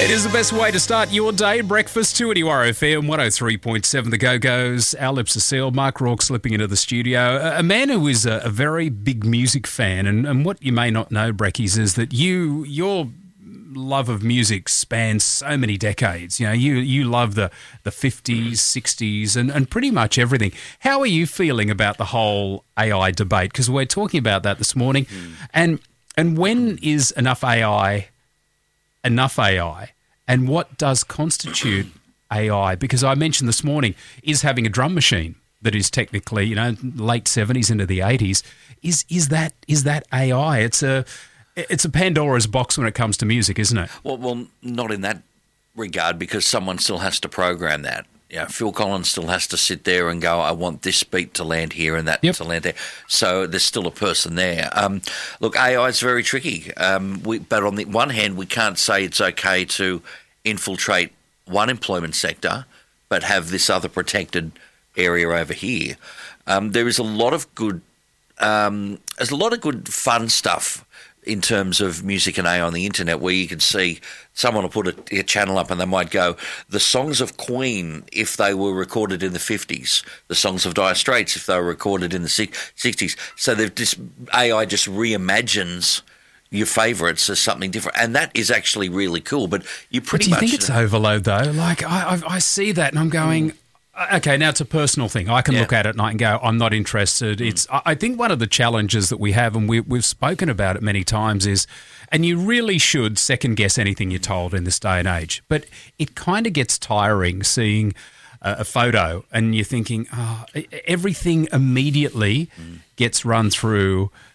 It is the best way to start your day. Breakfast to FM 103.7 The Go-Go's. Our lips are sealed. Mark Rourke slipping into the studio. A man who is a very big music fan. And what you may not know, Breckies, is that your love of music spans so many decades. You know, you love the 50s, 60s and pretty much everything. How are you feeling about the whole AI debate? Because we're talking about that this morning. And when is enough AI? And what does constitute AI? Because I mentioned this morning, is having a drum machine that is technically, you know, late 70s into the 80s, is that AI? It's a Pandora's box when it comes to music, isn't it? Well, not in that regard, because someone still has to program that. Yeah, Phil Collins still has to sit there and go, I want this beat to land here and that to land there. So there's still a person there. Look, AI is very tricky. But on the one hand, we can't say it's okay to infiltrate one employment sector but have this other protected area over here. There is a lot of good fun stuff in terms of music and AI on the internet, where you can see someone will put a channel up and they might go, the songs of Queen if they were recorded in the 50s, the songs of Dire Straits if they were recorded in the 60s. So AI just reimagines your favourites as something different, and that is actually really cool. But do you think it's overload though? Like I see that and I'm going, okay, now it's a personal thing. I can look at it at night and go, I'm not interested. I think one of the challenges that we have, and we've spoken about it many times, is, and you really should second guess anything you're told in this day and age, but it kind of gets tiring seeing a photo and you're thinking, everything immediately gets run through